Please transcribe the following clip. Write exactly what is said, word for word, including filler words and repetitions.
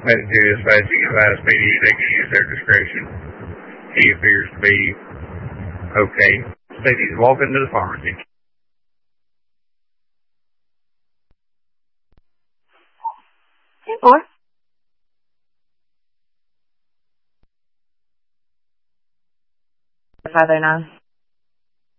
Let it do as fast as you advise me. They can use their discretion. He appears to be okay. Said he's walking to the pharmacy. Or? Father now.